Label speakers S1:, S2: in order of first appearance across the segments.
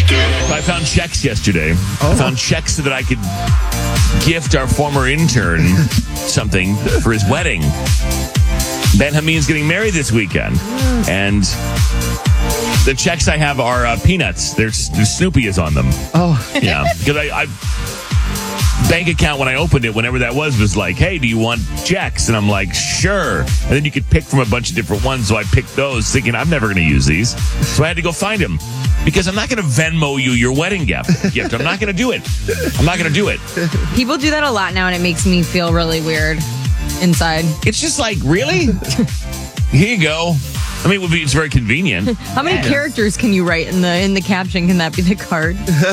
S1: I found checks yesterday. I found checks so that I could gift our former intern something for his wedding. Ben Hameen's getting married this weekend. And the checks I have are peanuts. There's Snoopy is on them.
S2: Oh.
S1: Yeah. Because I bank account when I opened it, whenever that was like, hey, do you want checks? And I'm like, sure. And then you could pick from a bunch of different ones. So I picked those thinking I'm never going to use these. So I had to go find them. Because I'm not going to Venmo you your wedding gift. I'm not going to do it. I'm not going to do it.
S3: People do that a lot now, and it makes me feel really weird inside.
S1: It's just like, really? Here you go. I mean, it's very convenient.
S3: How many characters can you write in the caption? Can that be the card?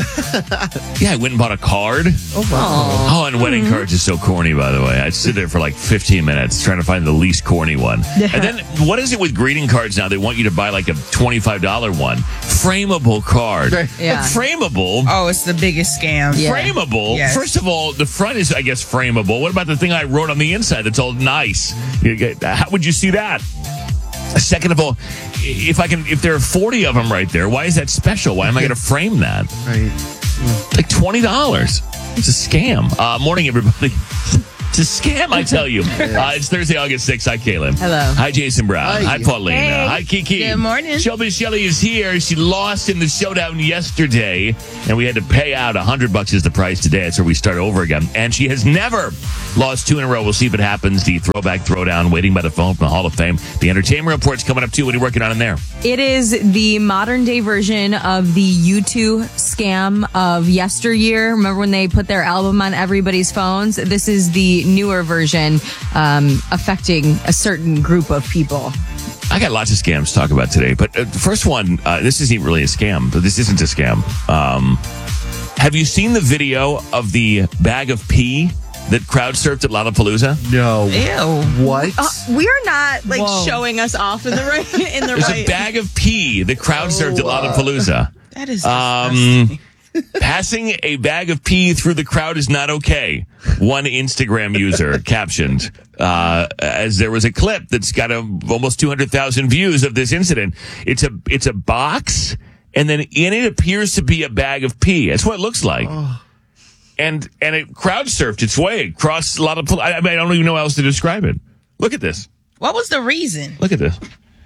S1: Yeah, I went and bought a card.
S2: Oh, wow.
S1: Oh, and wedding cards is so corny, by the way. I'd sit there for like 15 minutes trying to find the least corny one.
S3: Yeah.
S1: And then, what is it with greeting cards now? They want you to buy like a $25 one. Frameable card.
S3: Yeah.
S1: Frameable?
S4: Oh, it's the biggest scam.
S3: Yeah.
S1: Frameable?
S4: Yes.
S1: First of all, the front is, I guess, frameable. What about the thing I wrote on the inside that's all nice? How would you see that? Second of all, if there are 40 of them right there, why is that special? Why am I going to frame that?
S2: Right.
S1: Like $20. It's a scam. Morning, everybody. It's a scam, I tell you. It's Thursday, August 6th. Hi, Kaylin.
S3: Hello.
S1: Hi, Jason Brown. Hi, Paulina.
S3: Hey.
S1: Hi, Kiki.
S4: Good morning.
S1: Shelby Shelley is here. She lost in the showdown yesterday, and we had to pay out $100 is the price today. That's where we start over again. And she has never lost two in a row. We'll see if it happens. The throwback throwdown, waiting by the phone from the Hall of Fame. The entertainment report's coming up, too. What are you working on in there?
S3: It is the modern day version of the U2 scam of yesteryear. Remember when they put their album on everybody's phones? This is the newer version affecting a certain group of people.
S1: I got lots of scams to talk about today, but the first one, this isn't really a scam, but this isn't a scam. Have you seen the video of the bag of pee that crowd surfed at Lollapalooza?
S2: No.
S4: Ew.
S2: What?
S5: We are not
S3: Whoa.
S5: showing us off in the right.
S1: There's a bag of pee that crowd surfed at Lollapalooza.
S4: That is disgusting.
S1: Passing a bag of pee through the crowd is not okay. One Instagram user captioned, as there was a clip that's got almost 200,000 views of this incident. It's a box, and then in it appears to be a bag of pee. That's what it looks like. Oh. And it crowd surfed its way across a lot of. I don't even know how else to describe it. Look at this.
S4: What was the reason?
S1: Look at this.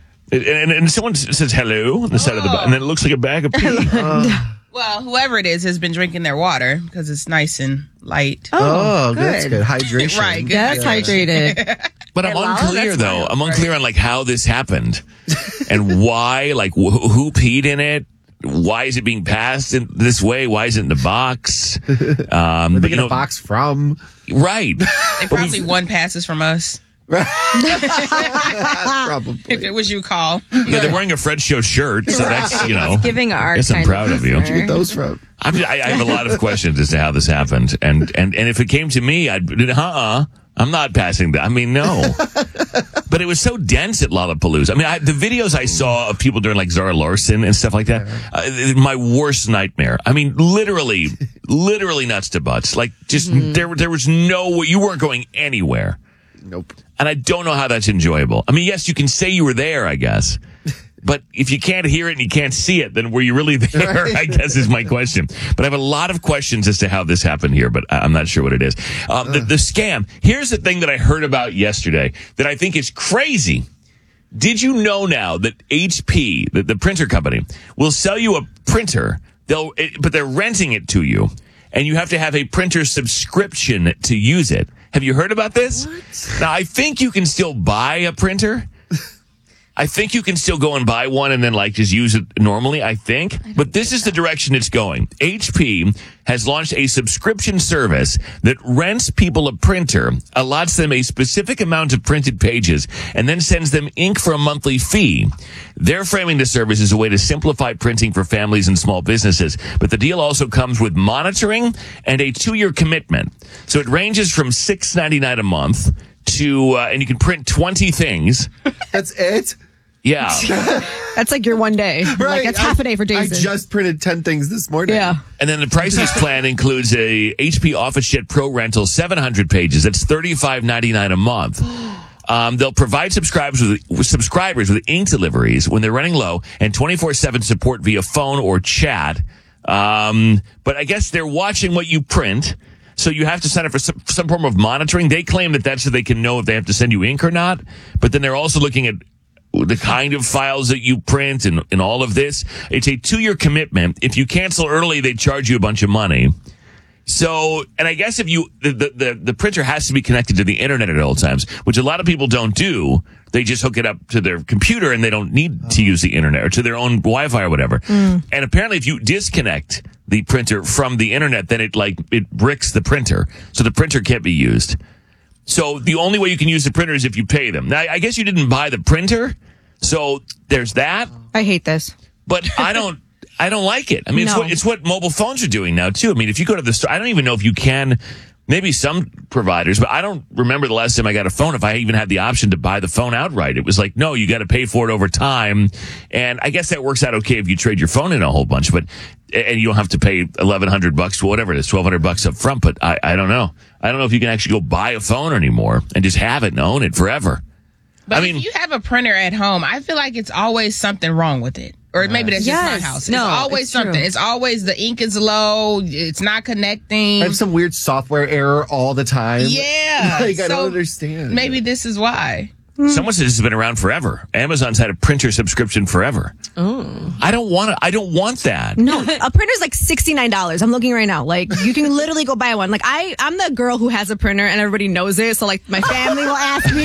S1: And someone says hello on the side of the, and then it looks like a bag of pee.
S4: Well, whoever it is has been drinking their water because it's nice and light.
S2: Oh,
S3: good.
S2: that's good. Hydration.
S4: Right, good.
S3: That's hydrated.
S1: But I'm unclear, though. I'm unclear on, like, how this happened and why, like, who peed in it? Why is it being passed in this way? Why is it in the box?
S2: Where they get a box from?
S1: Right.
S4: They probably won passes from us.
S2: Probably.
S4: If it was you, call.
S1: Yeah, they're wearing a Fred Show shirt, so that's,
S3: Giving art.
S1: Yes, I'm proud of you.
S2: Where'd you get those from?
S1: I have a lot of questions as to how this happened. And if it came to me, I'm not passing that. I mean, no. But it was so dense at Lollapalooza. I mean, the videos I saw of people doing like Zara Larsson and stuff like that, my worst nightmare. I mean, literally nuts to butts. Like, just, there was no way, you weren't going anywhere.
S2: Nope.
S1: And I don't know how that's enjoyable. I mean, yes, you can say you were there, I guess. But if you can't hear it and you can't see it, then were you really there? I guess is my question. But I have a lot of questions as to how this happened here, but I'm not sure what it is. The scam. Here's the thing that I heard about yesterday that I think is crazy. Did you know now that HP, the printer company, will sell you a printer, but they're renting it to you, and you have to have a printer subscription to use it? Have you heard about this? What? Now, I think you can still buy a printer. I think you can still go and buy one and then like just use it normally, I think. But this is the direction it's going. HP has launched a subscription service that rents people a printer, allots them a specific amount of printed pages, and then sends them ink for a monthly fee. They're framing the service as a way to simplify printing for families and small businesses. But the deal also comes with monitoring and a 2-year commitment. So it ranges from $6.99 a month to, and you can print 20 things.
S2: That's it?
S1: Yeah.
S5: That's like your one day.
S2: Right.
S5: Like that's half a day for
S2: I
S5: Jason.
S2: just printed 10 things this morning.
S5: Yeah.
S1: And then the prices plan includes a HP OfficeJet Pro rental, 700 pages. That's $35.99 a month. They'll provide subscribers with ink deliveries when they're running low and 24/7 support via phone or chat. But I guess they're watching what you print. So you have to sign up for some form of monitoring. They claim that that's so they can know if they have to send you ink or not. But then they're also looking at the kind of files that you print and all of this. It's a 2-year commitment. If you cancel early, they charge you a bunch of money. So, and I guess if the printer has to be connected to the internet at all times, which a lot of people don't do. They just hook it up to their computer and they don't need to use the internet or to their own Wi-Fi or whatever. And apparently if you disconnect the printer from the internet, then it bricks the printer. So the printer can't be used. So the only way you can use the printer is if you pay them. Now, I guess you didn't buy the printer. So there's that.
S5: I hate this.
S1: But I don't like it. I mean,
S5: No.
S1: it's what mobile phones are doing now too. I mean, if you go to the store, I don't even know if you can, maybe some providers, but I don't remember the last time I got a phone if I even had the option to buy the phone outright. It was like, no, you got to pay for it over time. And I guess that works out okay if you trade your phone in a whole bunch, and you don't have to pay $1,100 or whatever it is, $1,200 up front. But I don't know. I don't know if you can actually go buy a phone anymore and just have it and own it forever.
S4: But
S1: I mean,
S4: if you have a printer at home, I feel like it's always something wrong with it. Or maybe that's just
S5: Yes.
S4: my house.
S3: No,
S4: it's always
S3: it's
S4: something.
S3: true.
S4: It's always the ink is low. It's not connecting.
S2: I have some weird software error all the time.
S4: Yeah.
S2: Like, I
S4: So
S2: don't understand.
S4: Maybe this is why.
S1: someone says this has been around forever. Amazon's had a printer subscription forever. Oh. I don't want that.
S5: No, a printer's like $69. I'm looking right now. Like, you can literally go buy one. Like, I'm the girl who has a printer and everybody knows it. So, like, my family will ask me.